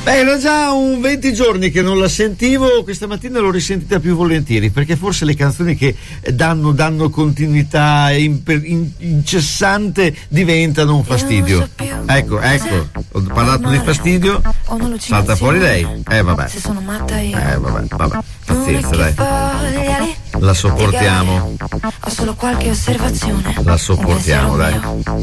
Beh, era già un 20 giorni che non la sentivo, questa mattina l'ho risentita più volentieri, perché forse le canzoni che danno continuità incessante diventano un fastidio. Ecco, ho parlato di fastidio, salta fuori lei. Vabbè. Vabbè, pazienza, dai. La sopportiamo. Ho solo qualche osservazione. La sopportiamo, dai.